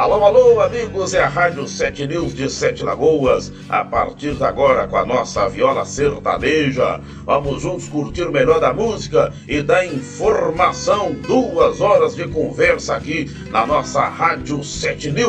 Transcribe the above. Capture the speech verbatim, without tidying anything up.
Alô, alô, amigos, é a Rádio Sete News de Sete Lagoas. A partir de agora, com a nossa viola sertaneja, vamos juntos curtir o melhor da música e da informação. Duas horas de conversa aqui na nossa Rádio Sete News.